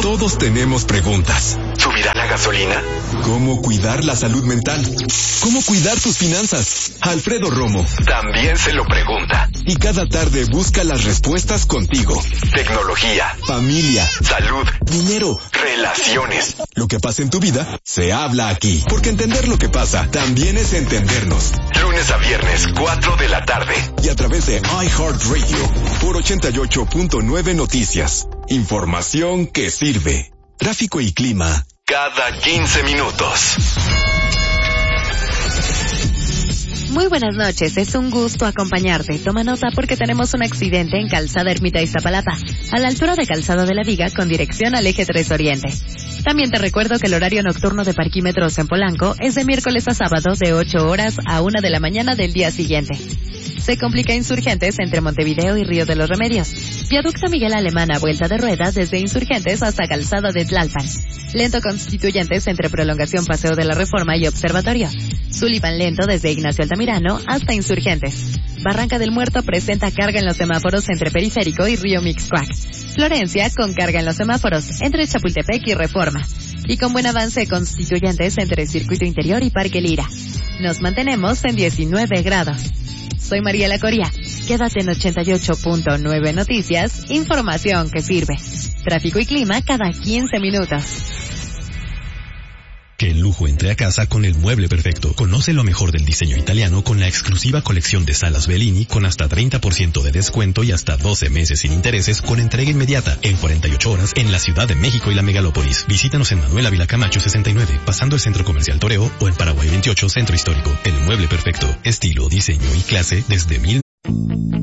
Todos tenemos preguntas. ¿Subirá la gasolina? ¿Cómo cuidar la salud mental? ¿Cómo cuidar tus finanzas? Alfredo Romo también se lo pregunta. Y cada tarde busca las respuestas contigo. Tecnología, familia, salud, dinero, relaciones. Lo que pasa en tu vida se habla aquí. Porque entender lo que pasa también es entendernos. Lunes a viernes, 4 de la tarde. Y a través de iHeartRadio por 88.9 Noticias. Información que sirve. Tráfico y clima. Cada 15 minutos. Muy buenas noches, es un gusto acompañarte. Toma nota porque tenemos un accidente en Calzada Ermita Iztapalapa, a la altura de Calzada de la Viga con dirección al eje 3 Oriente. También te recuerdo que el horario nocturno de parquímetros en Polanco es de miércoles a sábado de 8 horas a 1 de la mañana del día siguiente. Se complica Insurgentes entre Montevideo y Río de los Remedios. Viaducto Miguel Alemán a vuelta de rueda desde Insurgentes hasta Calzada de Tlalpan. Lento Constituyentes entre Prolongación Paseo de la Reforma y Observatorio. Sullivan lento desde Ignacio Altamirano hasta Insurgentes. Barranca del Muerto presenta carga en los semáforos entre Periférico y Río Mixcoac. Florencia con carga en los semáforos entre Chapultepec y Reforma. Y con buen avance Constituyentes entre Circuito Interior y Parque Lira. Nos mantenemos en 19 grados. Soy Mariela Coria. Quédate en 88.9 Noticias, información que sirve. Tráfico y clima cada 15 minutos. Que el lujo entre a casa con el mueble perfecto. Conoce lo mejor del diseño italiano con la exclusiva colección de salas Bellini con hasta 30% de descuento y hasta 12 meses sin intereses con entrega inmediata en 48 horas en la Ciudad de México y la Megalópolis. Visítanos en Manuel Ávila Camacho 69, pasando el Centro Comercial Toreo o en Paraguay 28, Centro Histórico. El mueble perfecto. Estilo, diseño y clase desde 1000.